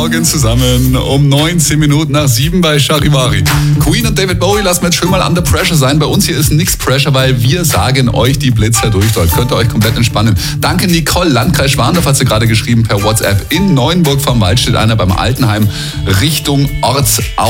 Morgen zusammen. Um 19 Minuten nach 7 bei Charivari. Queen und David Bowie lassen wir jetzt schön mal under pressure sein. Bei uns hier ist nix Pressure, weil wir sagen euch die Blitzer durch dort. Könnt ihr euch komplett entspannen. Danke Nicole, Landkreis Schwandorf hat sie gerade geschrieben per WhatsApp. In Neuenburg vom Wald steht einer beim Altenheim Richtung Ortsau.